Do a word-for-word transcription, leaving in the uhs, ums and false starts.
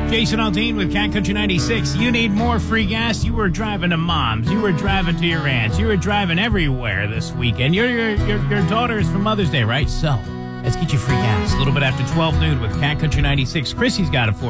Jason Aldean with Cat Country ninety-six. You need more free gas? You were driving to mom's. You were driving to your aunt's. You were driving everywhere this weekend. Your your your, your daughter's for Mother's Day, right? So let's get you free gas. A little bit after twelve noon with Cat Country ninety-six. Chrissy's got it for you.